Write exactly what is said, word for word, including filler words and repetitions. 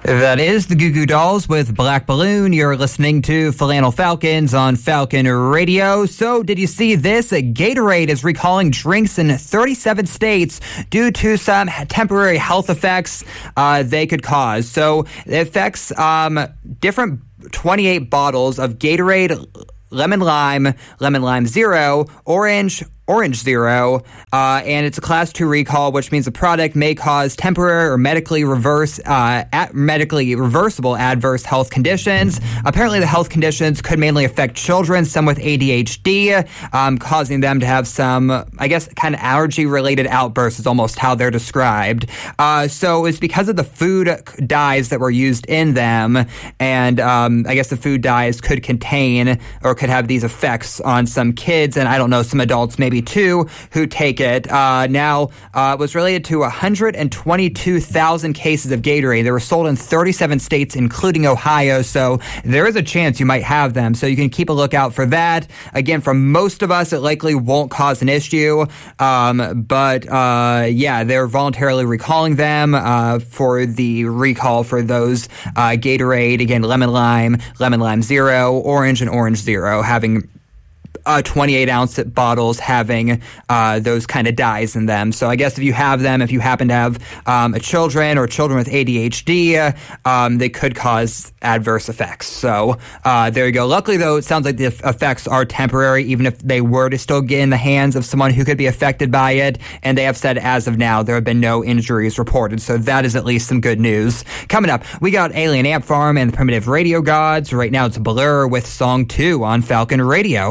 That is the Goo Goo Dolls with Black Balloon. You're listening to Flannel Falcons on Falcon Radio. So, did you see this? Gatorade is recalling drinks in thirty-seven states due to some temporary health effects uh, they could cause. So, it affects um, different twenty-eight bottles of Gatorade Lemon Lime, Lemon Lime Zero, Orange, Orange Zero, uh, and it's a class two recall, which means the product may cause temporary or medically reverse, uh, at medically reversible adverse health conditions. Apparently, the health conditions could mainly affect children, some with A D H D, um, causing them to have some, I guess, kind of allergy-related outbursts is almost how they're described. Uh, so it's because of the food dyes that were used in them, and um, I guess the food dyes could contain or could have these effects on some kids, and I don't know, some adults maybe too, who take it. Uh, now, uh, it was related to one hundred twenty-two thousand cases of Gatorade. They were sold in thirty-seven states, including Ohio, so there is a chance you might have them. So you can keep a lookout for that. Again, for most of us, it likely won't cause an issue, um, but uh, yeah, they're voluntarily recalling them uh, for the recall for those uh, Gatorade, again, Lemon Lime, Lemon Lime Zero, Orange, and Orange Zero, having Uh, twenty-eight ounce bottles having uh, those kind of dyes in them. So I guess if you have them, if you happen to have um, a children or children with A D H D, uh, um, they could cause adverse effects. So uh, there you go. Luckily, though, it sounds like the effects are temporary, even if they were to still get in the hands of someone who could be affected by it. And they have said as of now, there have been no injuries reported. So that is at least some good news. Coming up, we got Alien Ant Farm and the Primitive Radio Gods. Right now, it's Blur with Song two on Falcon Radio.